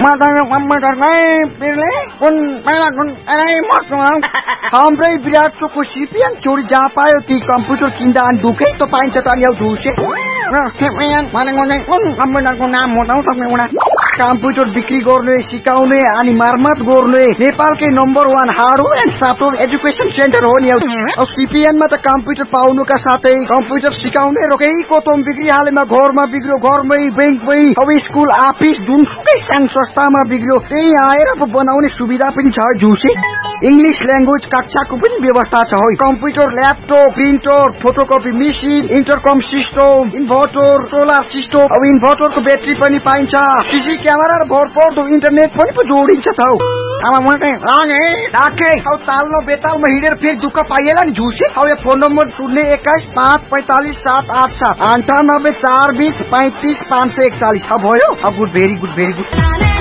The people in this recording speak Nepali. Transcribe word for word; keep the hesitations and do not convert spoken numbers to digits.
Matanya komputer kai pilih pun pela kun ai mak mau. Hamrai virat ko C P U chori ja payo ti komputer kinda anduke to paincha ta ल्याउ जुसे. र केपयान मानेगने कुन कम्प्युटरको नाम बताउ सक्नुहुना कम्प्युटर बिक्री गर्ने सिकाउने अनि मर्मत गर्ने नेपालकै नम्बर एक hardware and software education centre हो नि अब सीपीएन मा त कम्प्युटर पाउनुका साथै कम्प्युटर सिकाउने रोकेको तोम बिक्री हालेमा घरमा बिग्रो घरमै बैंकमै अब स्कुल अफिस जुनसुकै संघ संस्थामा बिग्रो त्यही आएर पो बनाउने सुविधा पनि छ जुसे इंग्लिश ल्याङ्ग्वेज कक्षाको पनि व्यवस्था छ हो computer laptop printer photocopy machine इन्टरकम system inverter solar system अब इन्भर्टरको ब्याट्री पनि पाइन्छ सीसी क्यामेरा र भरपर्दो इन्टरनेट पनि पो जोडिन्छ त हौ आमा म चाहिँ लागे डाके हौ ताल्नो बेतालमा हिँडेर फेरि दुःख पाइएला नि झुसे हौ यो फोन नम्बर शून्य एक्काइस पाँच पैंतालीस सात आठ सात अन्ठानब्बे चार बीस पैंतीस पाँच सय एकचालीस अब भयो अब good very good very good